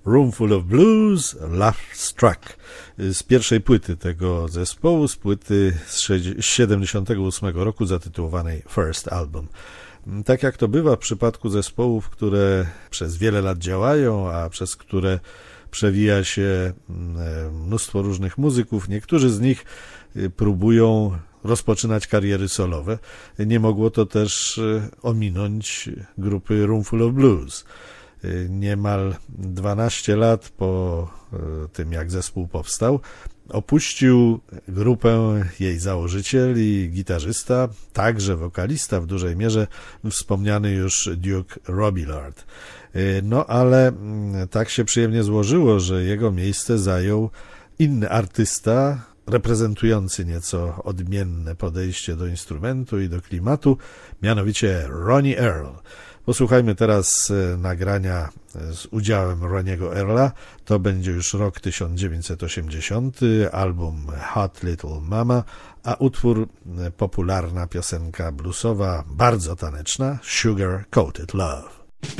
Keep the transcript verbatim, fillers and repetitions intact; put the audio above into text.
Roomful of Blues, Love Struck z pierwszej płyty tego zespołu, z płyty z siedemdziesiątego ósmego roku zatytułowanej First Album. Tak jak to bywa w przypadku zespołów, które przez wiele lat działają, a przez które przewija się mnóstwo różnych muzyków, niektórzy z nich próbują rozpoczynać kariery solowe. Nie mogło to też ominąć grupy Roomful of Blues. Niemal dwanaście lat po tym, jak zespół powstał, opuścił grupę jej założyciel i gitarzysta, także wokalista w dużej mierze, wspomniany już Duke Robillard. No ale tak się przyjemnie złożyło, że jego miejsce zajął inny artysta, reprezentujący nieco odmienne podejście do instrumentu i do klimatu, mianowicie Ronnie Earl. Posłuchajmy teraz nagrania z udziałem Ronniego Earla. To będzie już rok tysiąc dziewięćset osiemdziesiąty, album Hot Little Mama, a utwór popularna piosenka bluesowa, bardzo taneczna, Sugar Coated Love.